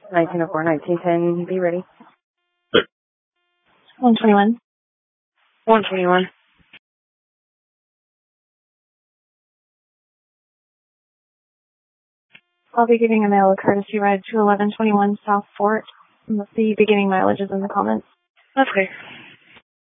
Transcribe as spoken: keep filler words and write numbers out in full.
nineteen oh four, nineteen ten, be ready. one twenty-one. one twenty-one. I'll be giving a mail a courtesy ride to eleven twenty-one South Fort. The beginning mileage is in the comments. Okay.